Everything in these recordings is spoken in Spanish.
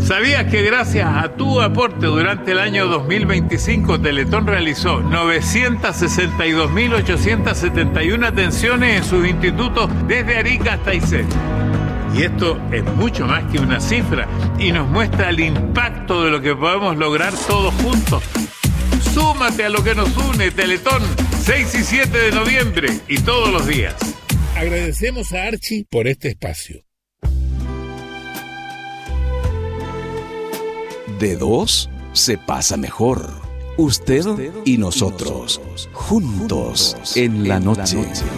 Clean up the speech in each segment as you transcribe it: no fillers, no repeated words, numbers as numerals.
¿Sabías que gracias a tu aporte durante el año 2025 Teletón realizó 962.871 atenciones en sus institutos desde Arica hasta Aysén? Y esto es mucho más que una cifra y nos muestra el impacto de lo que podemos lograr todos juntos. Súmate a lo que nos une, Teletón, 6 y 7 de noviembre y todos los días. Agradecemos a Archie por este espacio. De dos se pasa mejor. Usted y nosotros, juntos en la noche.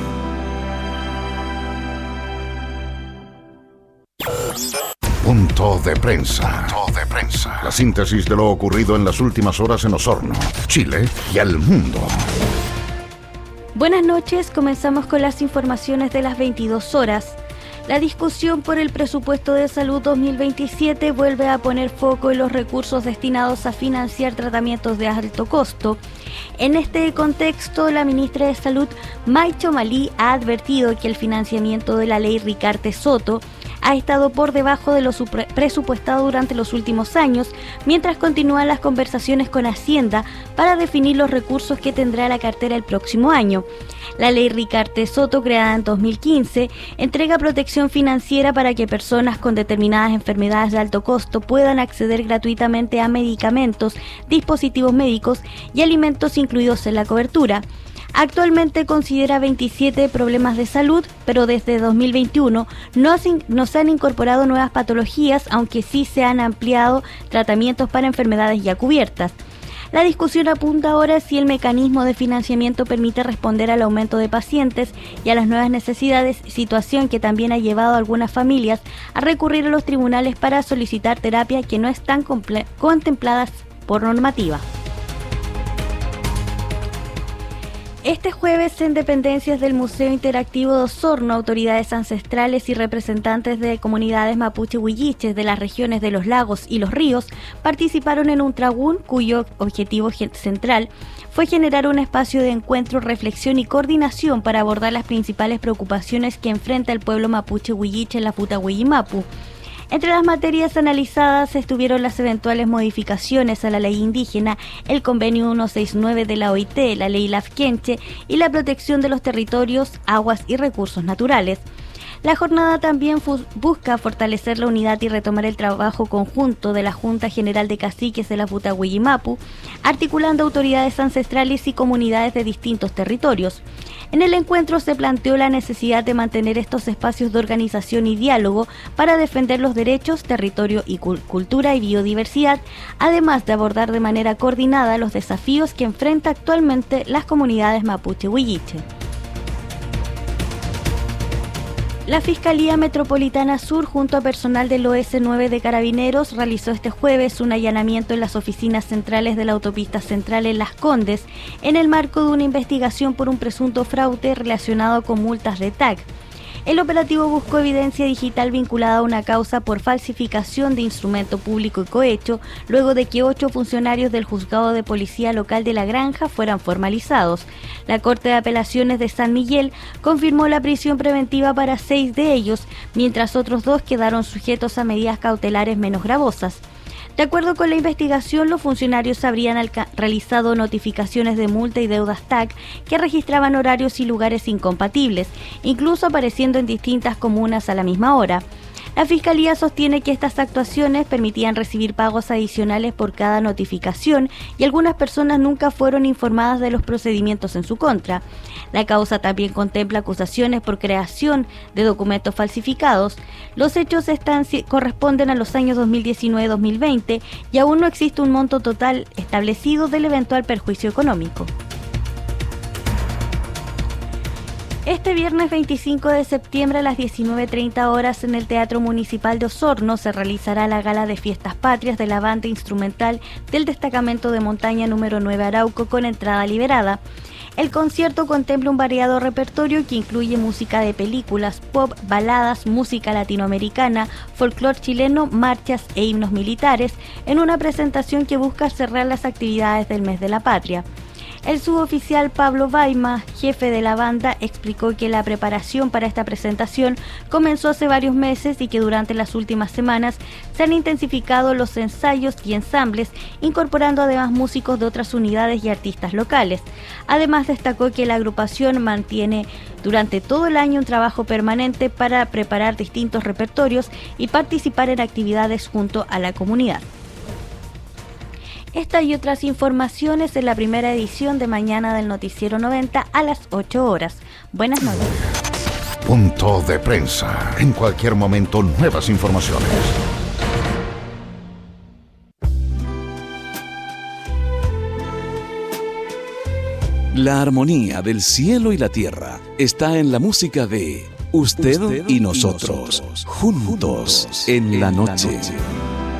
Punto de prensa. La síntesis de lo ocurrido en las últimas horas en Osorno, Chile y el mundo. Buenas noches, comenzamos con las informaciones de las 22 horas. La discusión por el presupuesto de salud 2027 vuelve a poner foco en los recursos destinados a financiar tratamientos de alto costo. En este contexto, la ministra de Salud, May Chomalí, ha advertido que el financiamiento de la ley Ricarte Soto ha estado por debajo de lo presupuestado durante los últimos años, mientras continúan las conversaciones con Hacienda para definir los recursos que tendrá la cartera el próximo año. La ley Ricarte Soto, creada en 2015, entrega protección financiera para que personas con determinadas enfermedades de alto costo puedan acceder gratuitamente a medicamentos, dispositivos médicos y alimentos incluidos en la cobertura. Actualmente considera 27 problemas de salud, pero desde 2021 no se han incorporado nuevas patologías, aunque sí se han ampliado tratamientos para enfermedades ya cubiertas. La discusión apunta ahora si el mecanismo de financiamiento permite responder al aumento de pacientes y a las nuevas necesidades, situación que también ha llevado a algunas familias a recurrir a los tribunales para solicitar terapia que no están contempladas por normativa. Este jueves, en dependencias del Museo Interactivo de Osorno, autoridades ancestrales y representantes de comunidades mapuche huilliches de las regiones de los lagos y los ríos participaron en un tragún cuyo objetivo central fue generar un espacio de encuentro, reflexión y coordinación para abordar las principales preocupaciones que enfrenta el pueblo mapuche huilliche en la Futahüyïmapu. Entre las materias analizadas estuvieron las eventuales modificaciones a la ley indígena, el convenio 169 de la OIT, la ley Lafkenche y la protección de los territorios, aguas y recursos naturales. La jornada también busca fortalecer la unidad y retomar el trabajo conjunto de la Junta General de Caciques de la Futahüyïmapu, articulando autoridades ancestrales y comunidades de distintos territorios. En el encuentro se planteó la necesidad de mantener estos espacios de organización y diálogo para defender los derechos, territorio y cultura y biodiversidad, además de abordar de manera coordinada los desafíos que enfrenta actualmente las comunidades mapuche huilliche. La Fiscalía Metropolitana Sur, junto a personal del OS9 de Carabineros, realizó este jueves un allanamiento en las oficinas centrales de la autopista central en Las Condes, en el marco de una investigación por un presunto fraude relacionado con multas de TAC. El operativo buscó evidencia digital vinculada a una causa por falsificación de instrumento público y cohecho, luego de que 8 funcionarios del Juzgado de Policía Local de La Granja fueran formalizados. La Corte de Apelaciones de San Miguel confirmó la prisión preventiva para 6 de ellos, mientras otros 2 quedaron sujetos a medidas cautelares menos gravosas. De acuerdo con la investigación, los funcionarios habrían realizado notificaciones de multa y deudas TAC que registraban horarios y lugares incompatibles, incluso apareciendo en distintas comunas a la misma hora. La Fiscalía sostiene que estas actuaciones permitían recibir pagos adicionales por cada notificación y algunas personas nunca fueron informadas de los procedimientos en su contra. La causa también contempla acusaciones por creación de documentos falsificados. Los hechos corresponden a los años 2019-2020 y aún no existe un monto total establecido del eventual perjuicio económico. Este viernes 25 de septiembre a las 19:30 horas en el Teatro Municipal de Osorno se realizará la Gala de Fiestas Patrias de la banda instrumental del Destacamento de Montaña número 9 Arauco con entrada liberada. El concierto contempla un variado repertorio que incluye música de películas, pop, baladas, música latinoamericana, folclore chileno, marchas e himnos militares, en una presentación que busca cerrar las actividades del Mes de la Patria. El suboficial Pablo Baima, jefe de la banda, explicó que la preparación para esta presentación comenzó hace varios meses y que durante las últimas semanas se han intensificado los ensayos y ensambles, incorporando además músicos de otras unidades y artistas locales. Además, destacó que la agrupación mantiene durante todo el año un trabajo permanente para preparar distintos repertorios y participar en actividades junto a la comunidad. Esta y otras informaciones en la primera edición de mañana del Noticiero 90 a las 8 horas. Buenas noches. Punto de prensa. En cualquier momento, nuevas informaciones. La armonía del cielo y la tierra está en la música de Usted y Nosotros, juntos en la noche.